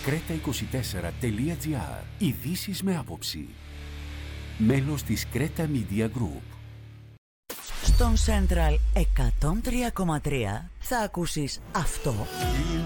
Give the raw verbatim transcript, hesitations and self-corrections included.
κρέτα είκοσι τέσσερα τελεία τζι άρ. Ειδήσεις με άποψη. Μέλος της Creta Media Group. Στον Central εκατόν τρία κόμμα τρία θα ακούσεις αυτό.